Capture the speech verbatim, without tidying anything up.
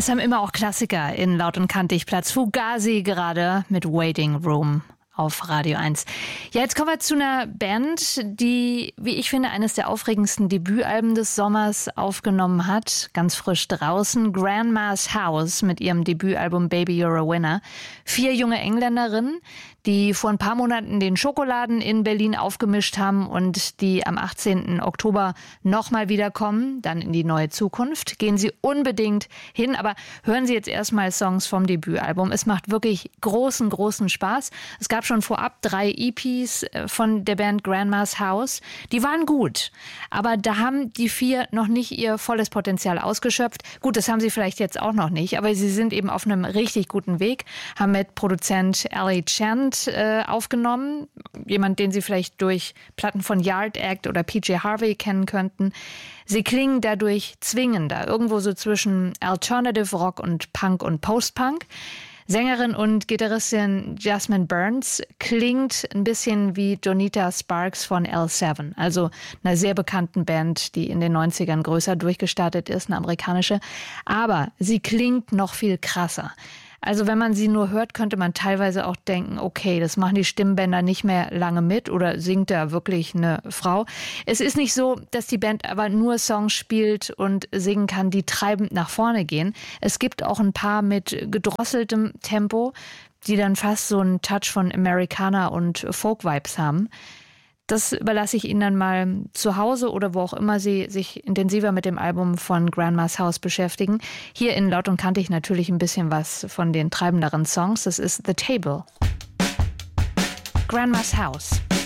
Es haben immer auch Klassiker in Laut und Kantig Platz. Fugazi gerade mit Waiting Room auf Radio eins. Ja, jetzt kommen wir zu einer Band, die, wie ich finde, eines der aufregendsten Debütalben des Sommers aufgenommen hat. Ganz frisch draußen. Grandma's House mit ihrem Debütalbum Baby You're a Winner. Vier junge Engländerinnen, die vor ein paar Monaten den Schokoladen in Berlin aufgemischt haben und die am achtzehnten Oktober nochmal wiederkommen, dann in die neue Zukunft. Gehen Sie unbedingt hin, aber hören Sie jetzt erstmal Songs vom Debütalbum. Es macht wirklich großen, großen Spaß. Es gab schon vorab drei E Ps von der Band Grandma's House. Die waren gut, aber da haben die vier noch nicht ihr volles Potenzial ausgeschöpft. Gut, das haben sie vielleicht jetzt auch noch nicht, aber sie sind eben auf einem richtig guten Weg, haben mit Produzent Ali Chand äh, aufgenommen. Jemand, den Sie vielleicht durch Platten von Yard Act oder P J Harvey kennen könnten. Sie klingen dadurch zwingender, irgendwo so zwischen Alternative Rock und Punk und Post-Punk. Sängerin und Gitarristin Jasmine Burns klingt ein bisschen wie Jonita Sparks von L sieben, also einer sehr bekannten Band, die in den neunzigern größer durchgestartet ist, eine amerikanische. Aber sie klingt noch viel krasser. Also wenn man sie nur hört, könnte man teilweise auch denken, okay, das machen die Stimmbänder nicht mehr lange mit oder singt da wirklich eine Frau. Es ist nicht so, dass die Band aber nur Songs spielt und singen kann, die treibend nach vorne gehen. Es gibt auch ein paar mit gedrosseltem Tempo, die dann fast so einen Touch von Americana und Folk-Vibes haben. Das überlasse ich Ihnen dann mal zu Hause oder wo auch immer Sie sich intensiver mit dem Album von Grandma's House beschäftigen. Hier in Laut und Kantig natürlich ein bisschen was von den treibenderen Songs. Das ist The Table. Grandma's House.